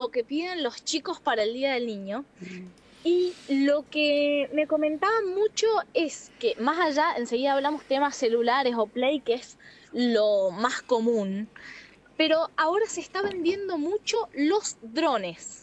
lo que piden los chicos para el Día del Niño. Y lo que me comentaban mucho es que, más allá, enseguida hablamos temas celulares o Play, que es lo más común, pero ahora se está vendiendo mucho los drones.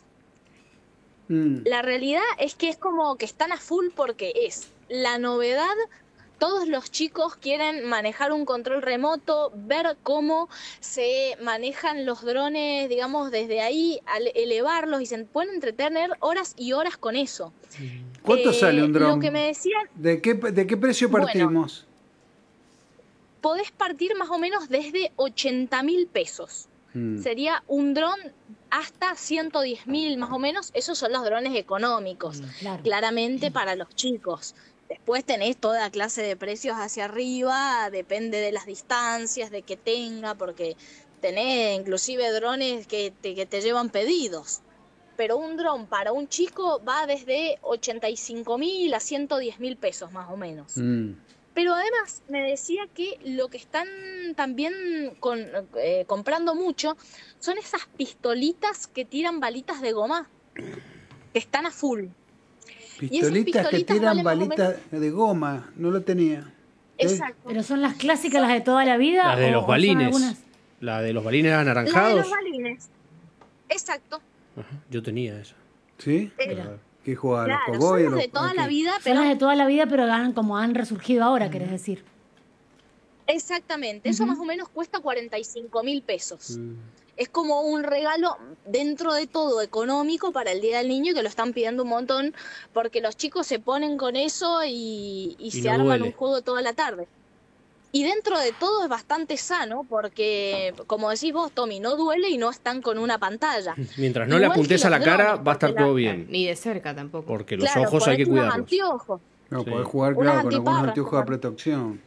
La realidad es que es como que están a full porque es la novedad. Todos los chicos quieren manejar un control remoto, ver cómo se manejan los drones, digamos, desde ahí, elevarlos, y se pueden entretener horas y horas con eso. ¿Cuánto sale un dron? Lo que me decían... ¿De qué precio partimos? Bueno, podés partir más o menos desde 80.000 pesos. Sería un dron hasta 110.000 más o menos. Esos son los drones económicos, claro. Claramente para los chicos. Después tenés toda clase de precios hacia arriba, depende de las distancias, de que tenga, porque tenés inclusive drones que te llevan pedidos. Pero un dron para un chico va desde 85.000 a 110.000 pesos más o menos. Pero además me decía que lo que están también comprando mucho son esas pistolitas que tiran balitas de goma, que están a full. Pistolitas que tiran balitas de goma, no lo tenía. Exacto. ¿Pero son las clásicas, las de toda la vida? Las de los balines. La de los balines anaranjados. La de los balines. Exacto. Ajá, yo tenía esa. ¿Sí? ¿Qué jugaban? Claro, ¿Los cowboys? son las de toda la vida, Son pero... las de toda la vida, pero como han resurgido ahora, querés decir. Exactamente. Eso más o menos cuesta 45.000 pesos. Es como un regalo dentro de todo económico para el Día del Niño, que lo están pidiendo un montón, porque los chicos se ponen con eso y se arman un juego toda la tarde. Y dentro de todo es bastante sano, porque, como decís vos, Tommy, no duele y no están con una pantalla. Mientras no le apuntes a la cara, va a estar todo bien. Ni de cerca tampoco. Porque los ojos hay que cuidarlos. Anteojos. No, podés jugar, claro, con algunos anteojos de protección.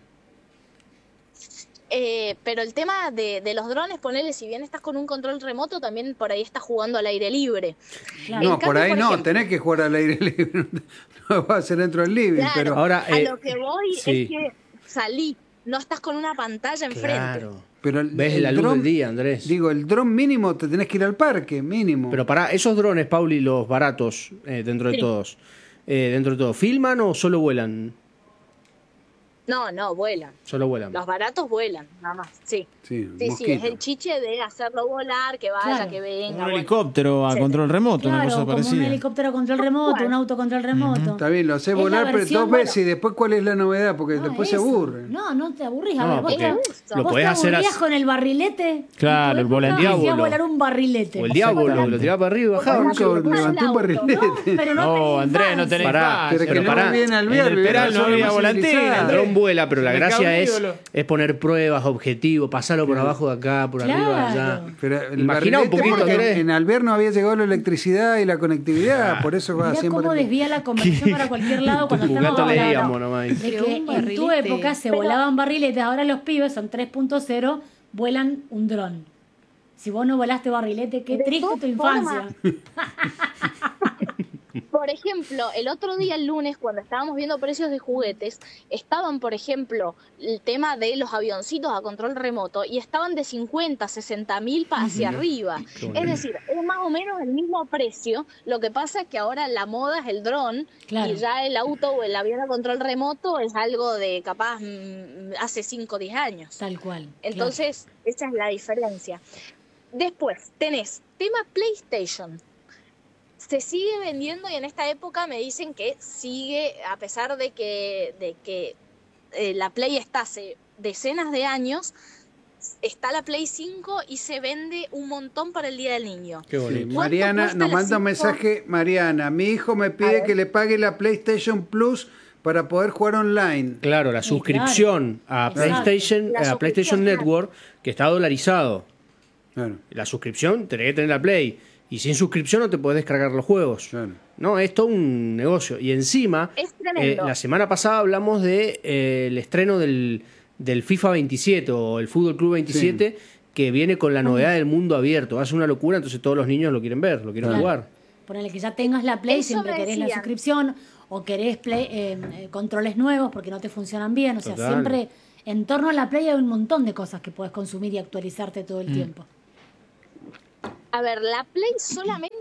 Pero el tema de los drones, ponele, si bien estás con un control remoto, también por ahí estás jugando al aire libre. Claro. No, por ahí no, tenés que jugar al aire libre. No va a ser dentro del living. Claro, pero ahora, a lo que voy es que salí, no estás con una pantalla enfrente. Claro. Pero ves la luz del día, Andrés. Digo, el dron mínimo te tenés que ir al parque, mínimo. Pero para esos drones, Pauli, los baratos, dentro de todos, ¿filman o solo vuelan? No, vuelan. Solo vuelan. Los baratos vuelan, nada más, sí. Sí, es el chiche de hacerlo volar, que vaya, que venga. Un helicóptero a control remoto, una cosa parecida. Como un helicóptero a control remoto, un auto a control remoto. Está bien, lo haces volar, pero 2 veces y después, ¿cuál es la novedad? Porque después se aburre. No te aburrís. A ver, lo podés hacer así. Con el barrilete. Claro, el volandiábulo. Volar un barrilete. O el diablo, lo tiraba para arriba y bajaba. Levanté un barrilete. No, Andrés, no tenés pero pará. En el Peral no había volantina. El dron vuela, pero la gracia es poner pruebas, objetivos, pasarlo por abajo de acá, por arriba de allá. Pero imagina un poquito, en Alvear no había llegado la electricidad y la conectividad, por eso va siempre. Cómo desvía la conversación para cualquier lado cuando estamos hablando de que en tu época se volaban barriletes, ahora los pibes son 3.0, vuelan un dron. Si vos no volaste barrilete, qué triste tu infancia. Por ejemplo, el otro día, el lunes, cuando estábamos viendo precios de juguetes, estaban, por ejemplo, el tema de los avioncitos a control remoto y estaban de 50, 60.000 hacia arriba. Es decir, es más o menos el mismo precio. Lo que pasa es que ahora la moda es el dron y ya el auto o el avión a control remoto es algo de capaz hace 5 o 10 años. Tal cual. Entonces, esa es la diferencia. Después, tenés tema PlayStation. Se sigue vendiendo y en esta época me dicen que sigue, a pesar de que la Play está hace decenas de años, está la Play 5 y se vende un montón para el Día del Niño. Qué bonito. Mariana nos manda un mensaje. Mariana, mi hijo me pide que le pague la PlayStation Plus para poder jugar online. Claro, la suscripción a PlayStation Network, que está dolarizado. Claro. La suscripción tenés que tener la Play. Y sin suscripción no te podés descargar los juegos. Claro. No, es todo un negocio. Y encima, la semana pasada hablamos de el estreno del FIFA 27 o el Fútbol Club 27, que viene con la novedad del mundo abierto. Hace una locura, entonces todos los niños lo quieren ver, lo quieren jugar. Ponele que ya tengas la Play, siempre querés la suscripción, o querés controles nuevos porque no te funcionan bien. O sea, siempre en torno a la Play hay un montón de cosas que podés consumir y actualizarte todo el tiempo. A ver, la Play solamente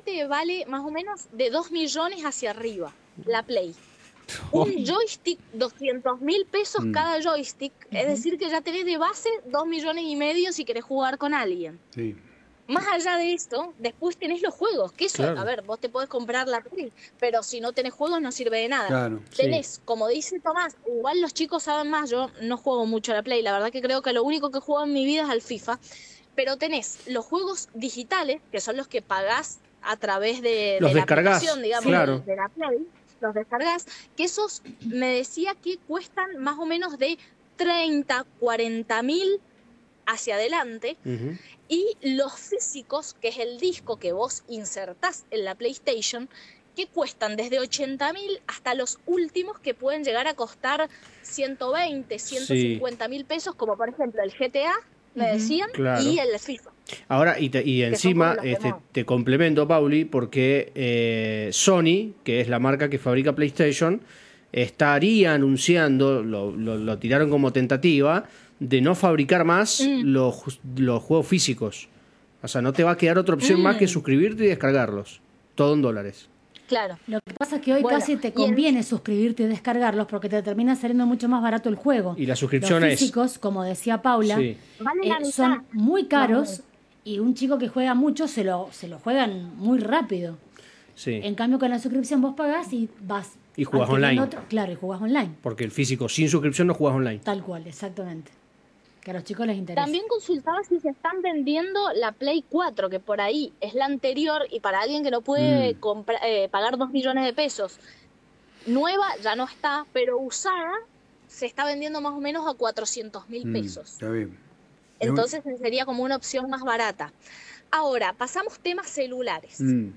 actualmente vale más o menos de 2 millones hacia arriba, la Play. Un joystick, 200.000 pesos cada joystick, es decir que ya tenés de base 2,5 millones si querés jugar con alguien. Sí. Más allá de esto, después tenés los juegos, que eso, a ver, vos te podés comprar la Play, pero si no tenés juegos no sirve de nada. Claro, tenés, como dice Tomás, igual los chicos saben más, yo no juego mucho a la Play, la verdad que creo que lo único que juego en mi vida es al FIFA, pero tenés los juegos digitales, que son los que pagás a través de la aplicación, digamos, de la Play, los descargás, que esos me decía que cuestan más o menos de 30, 40 mil hacia adelante, y los físicos, que es el disco que vos insertás en la PlayStation, que cuestan desde 80.000 hasta los últimos que pueden llegar a costar 120, 150 mil pesos, como por ejemplo el GTA, me decían, y el FIFA. Ahora, y encima te complemento, Pauli, porque Sony, que es la marca que fabrica PlayStation, estaría anunciando, lo tiraron como tentativa, de no fabricar más los juegos físicos. O sea, no te va a quedar otra opción más que suscribirte y descargarlos. Todo en dólares. Claro. Lo que pasa es que hoy casi te conviene suscribirte y descargarlos porque te termina saliendo mucho más barato el juego. Y la suscripción los físicos, como decía Paula, son muy caros y un chico que juega mucho se lo juegan muy rápido. Sí. En cambio, con la suscripción vos pagás y vas. Y jugás online. Claro, y jugás online. Porque el físico sin suscripción no jugás online. Tal cual, exactamente. Que a los chicos les interesa. También consultaba si se están vendiendo la Play 4, que por ahí es la anterior, y para alguien que no puede pagar 2 millones de pesos, nueva ya no está, pero usada se está vendiendo más o menos a 400.000 pesos. Está bien. Entonces sería como una opción más barata. Ahora, pasamos temas celulares.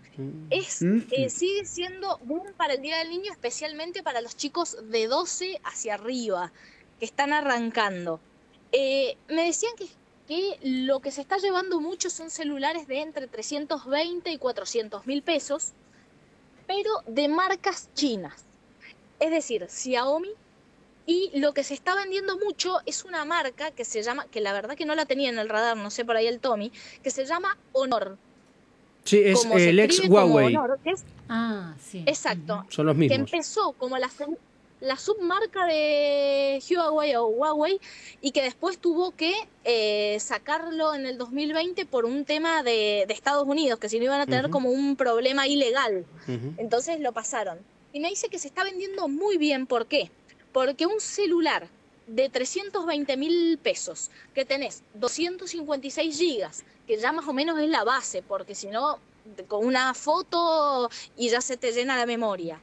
Sigue siendo boom para el Día del Niño, especialmente para los chicos de 12 hacia arriba, que están arrancando. Me decían que lo que se está llevando mucho son celulares de entre 320 y 400.000 pesos, pero de marcas chinas. Es decir, Xiaomi. Y lo que se está vendiendo mucho es una marca que se llama, que la verdad que no la tenía en el radar, no sé por ahí el Tommy, que se llama Honor. Sí, es el ex Huawei. Honor, que es, sí. Exacto. Son los mismos. Que empezó como la submarca de Huawei o Huawei y que después tuvo que sacarlo en el 2020 por un tema de Estados Unidos, que si no iban a tener como un problema ilegal. Entonces lo pasaron. Y me dice que se está vendiendo muy bien. ¿Por qué? Porque un celular de 320.000 pesos, que tenés 256 gigas, que ya más o menos es la base, porque si no, con una foto y ya se te llena la memoria.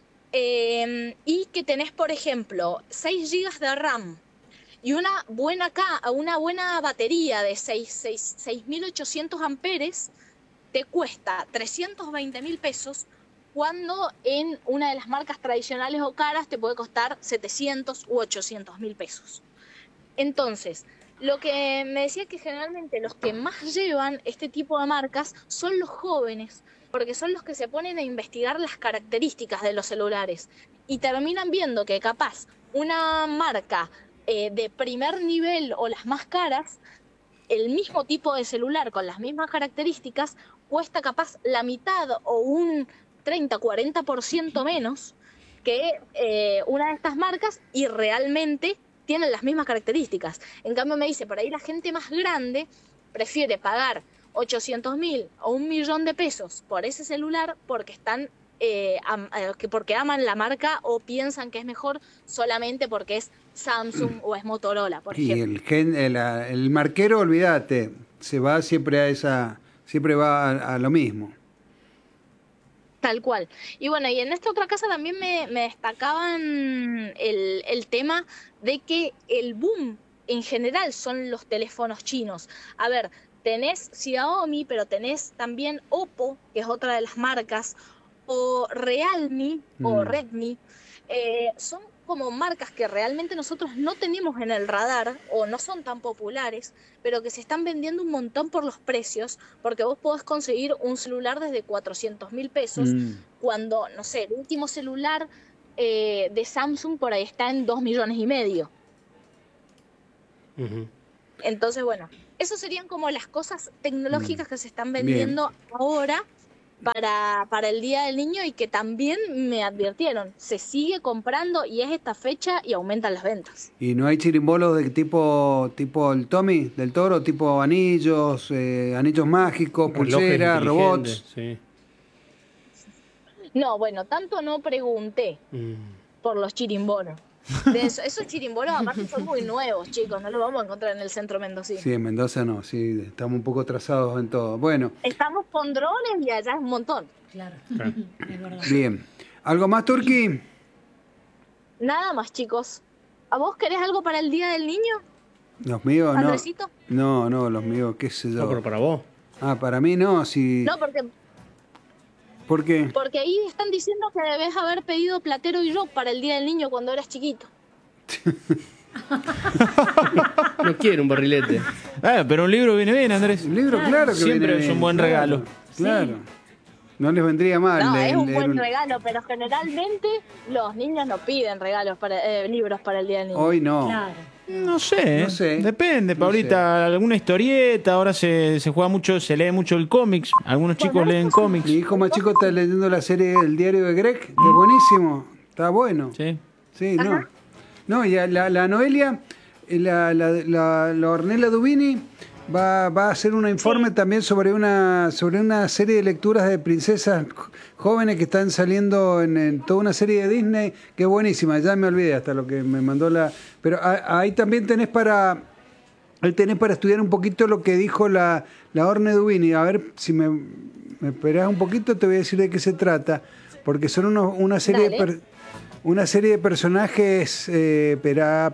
Y que tenés, por ejemplo, 6 gigas de RAM y una buena batería de 6.800 amperes, te cuesta 320.000 pesos, cuando en una de las marcas tradicionales o caras te puede costar 700 u 800.000 pesos. Entonces, lo que me decía que generalmente los que más llevan este tipo de marcas son los jóvenes, porque son los que se ponen a investigar las características de los celulares y terminan viendo que capaz una marca de primer nivel o las más caras, el mismo tipo de celular con las mismas características cuesta capaz la mitad o un 30-40% menos que una de estas marcas y realmente tienen las mismas características. En cambio me dice, por ahí la gente más grande prefiere pagar 800.000 o 1 millón de pesos por ese celular porque están porque aman la marca o piensan que es mejor solamente porque es Samsung o es Motorola, por ejemplo. Y el marquero, olvídate, se va siempre va a lo mismo. Tal cual. Y bueno, y en esta otra casa también me destacaban el tema de que el boom en general son los teléfonos chinos. A ver, tenés Xiaomi, pero tenés también Oppo, que es otra de las marcas, o Realme o Redmi. Son como marcas que realmente nosotros no tenemos en el radar o no son tan populares, pero que se están vendiendo un montón por los precios, porque vos podés conseguir un celular desde 400.000 pesos, cuando, no sé, el último celular de Samsung por ahí está en 2,5 millones. Entonces, bueno, eso serían como las cosas tecnológicas que se están vendiendo ahora para el Día del Niño y que también me advirtieron, se sigue comprando y es esta fecha y aumentan las ventas. ¿Y no hay chirimbolos de tipo el Tommy del Toro, tipo anillos, anillos mágicos, pulseras, robots? Sí. No, bueno, tanto no pregunté por los chirimbolos. Esos chirimbolos aparte son muy nuevos, chicos, no los vamos a encontrar en el centro mendocino. Sí, en Mendoza no, sí, estamos un poco atrasados en todo. Bueno. Estamos con drones y allá es un montón. Claro, es verdad. Bien. ¿Algo más, Turqui? Nada más, chicos. ¿A vos querés algo para el Día del Niño? Los míos, ¿Andresito? No, los míos, qué sé yo. No, pero para vos. Ah, para mí no, sí. No, porque... ¿Por qué? Porque ahí están diciendo que debes haber pedido platero y rock para el Día del Niño cuando eras chiquito. No quiero un barrilete. Pero un libro viene bien, Andrés. Un libro, claro que siempre viene es bien, un buen regalo. Claro. No les vendría mal. No, es un buen regalo, pero generalmente los niños no piden regalos libros para el Día del Niño. Hoy no. Claro. No sé. Depende, No Paulita. Alguna historieta, ahora se juega mucho, se lee mucho el cómics. Algunos chicos leen cómics. Mi hijo más chico está leyendo la serie El Diario de Greg, que es buenísimo. Está bueno. Sí. Sí, no. No, y la Noelia, la Ornella Dubini va a hacer un informe también sobre una serie de lecturas de princesas jóvenes que están saliendo en toda una serie de Disney, que es buenísima. Ya me olvidé hasta lo que me mandó Pero ahí también tenés para estudiar un poquito lo que dijo la Orne Dubini. A ver, si me esperás un poquito, te voy a decir de qué se trata. Porque son una serie de personajes. Esperá,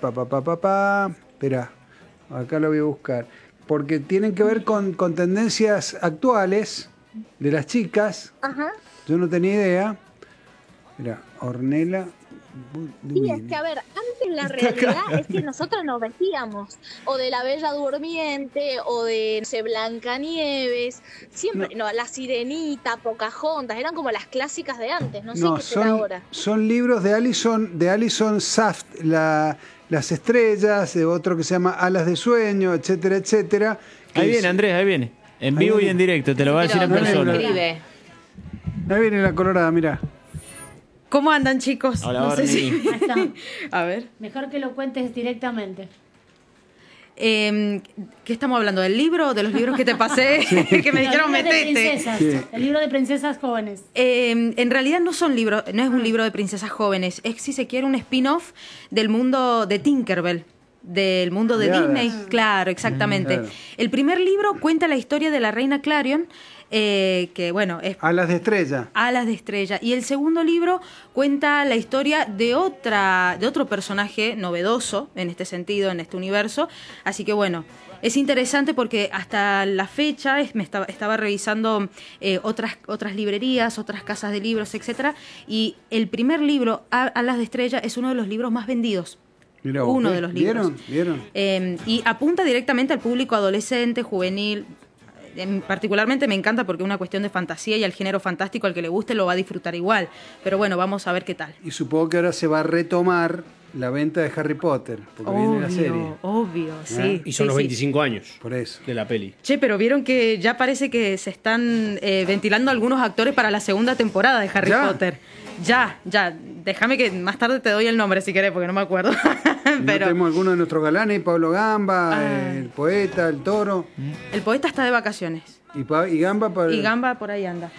acá lo voy a buscar. Porque tienen que ver con tendencias actuales de las chicas. Ajá. Yo no tenía idea. Mira, Ornella Dubini. Sí, es que a ver, antes la realidad es que nosotros nos vestíamos o de la Bella Durmiente o de, no sé, Blancanieves, siempre, la Sirenita, Pocahontas, eran como las clásicas de antes, no sé qué será ahora. Son libros de Alison Saft, Las Estrellas, de otro que se llama Alas de Sueño, etcétera, etcétera. Ahí viene, Andrés, ahí viene. En vivo y en directo, te lo va a decir en persona. Ahí viene la colorada, mira. ¿Cómo andan, chicos? Hola, no sé si... A ver. Mejor que lo cuentes directamente. ¿Qué estamos hablando? ¿Del libro o de los libros que te pasé? Que me dijeron metete. Sí. El libro de princesas jóvenes. En realidad no es un libro de princesas jóvenes. Es, si se quiere, un spin-off del mundo de Tinkerbell. Del mundo de Disney. Claro, exactamente. Claro. El primer libro cuenta la historia de la reina Clarion, que bueno es Alas de Estrella. Alas de Estrella. Y el segundo libro cuenta la historia de otro personaje novedoso en este sentido, en este universo. Así que bueno, es interesante porque hasta la fecha estaba revisando otras librerías, otras casas de libros, etcétera. Y el primer libro, Alas de Estrella, es uno de los libros más vendidos. Mirá, uno de los libros. ¿Vieron? Y apunta directamente al público adolescente, juvenil. Particularmente me encanta porque es una cuestión de fantasía y al género fantástico, al que le guste lo va a disfrutar igual. Pero bueno, vamos a ver qué tal. Y supongo que ahora se va a retomar la venta de Harry Potter, porque viene la serie. Obvio, sí. Y son los 25 años por eso de la peli. Che, pero vieron que ya parece que se están ventilando algunos actores para la segunda temporada de Harry Potter. Ya. Déjame que más tarde te doy el nombre si querés, porque no me acuerdo. Pero tenemos algunos de nuestros galanes, Pablo Gamba, el poeta, el Toro. El poeta está de vacaciones. ¿Y Gamba? Y Gamba por ahí anda.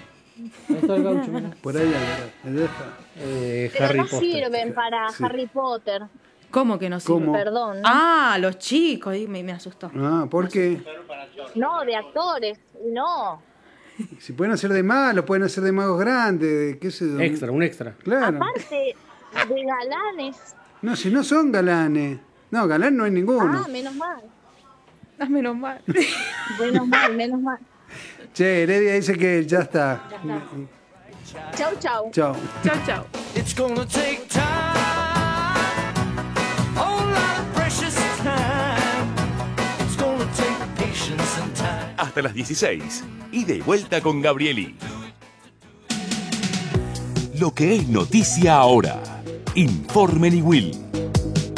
Por ahí anda. Pero no sirven para Harry Potter. ¿Cómo que no sirven? Perdón. Ah, los chicos. Me asustó. Ah, ¿por qué? No, de actores. No. Si pueden hacer de malos, pueden hacer de magos grandes, qué sé yo. Un extra. Claro. Aparte de galanes. No, si no son galanes. No, galán no hay ninguno. Ah, menos mal. Menos mal. menos mal. Che, Heredia dice que ya está. Chau. Chau. It's gonna take time. Hasta las 16. Ida y vuelta con Gabrieli. Lo que es noticia ahora. Informe Niwil.